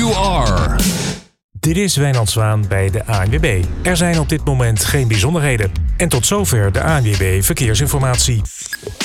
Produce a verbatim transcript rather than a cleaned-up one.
you are. Dit is Wijnand Zwaan bij de A N W B. Er zijn op dit moment geen bijzonderheden. En tot zover de A N W B Verkeersinformatie.